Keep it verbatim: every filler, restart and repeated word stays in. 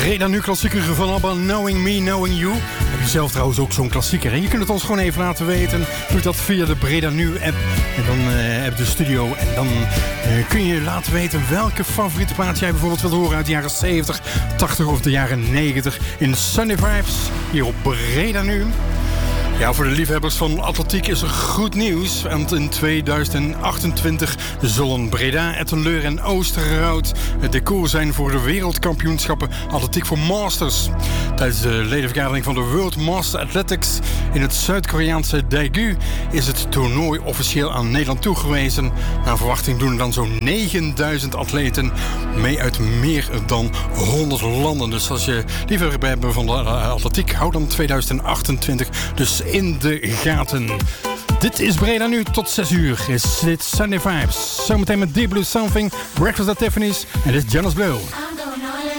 Breda Nu klassieker van ABBA, Knowing Me, Knowing You. Heb je zelf trouwens ook zo'n klassieker? En je kunt het ons gewoon even laten weten. Doe dat via de Breda Nu app. En dan uh, heb je de studio. En dan uh, kun je laten weten welke favoriete plaat jij bijvoorbeeld wilt horen uit de jaren zeventig, tachtig of de jaren negentig. In Sunday Vibes, hier op Breda Nu. Ja, voor de liefhebbers van atletiek is er goed nieuws. Want in tweeduizend achtentwintig zullen Breda, Ettenleur en Oosterhout het decor zijn voor de wereldkampioenschappen atletiek voor Masters. Tijdens de ledenvergadering van de World Master Athletics in het Zuid-Koreaanse Daegu is het toernooi officieel aan Nederland toegewezen. Naar verwachting doen er dan zo'n negenduizend atleten mee uit meer dan honderd landen. Dus als je liefhebber bent van de atletiek, hou dan tweeduizend achtentwintig dus in de gaten. Dit is Breda Nu, tot zes uur is dit Sunday Vibes. Zometeen met Deep Blue Something, Breakfast at Tiffany's en dit is Jonas Blue.